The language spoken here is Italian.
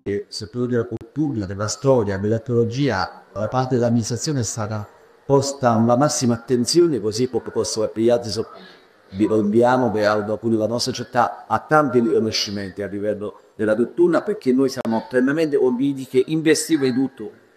il settore della cultura, della storia, dell'archeologia, da parte dell'amministrazione è stata posta la massima attenzione, così proprio possono applicare. Vi ricordiamo che pure la nostra città ha tanti riconoscimenti a livello della cultura, perché noi siamo plenamente convinti che investire in tutto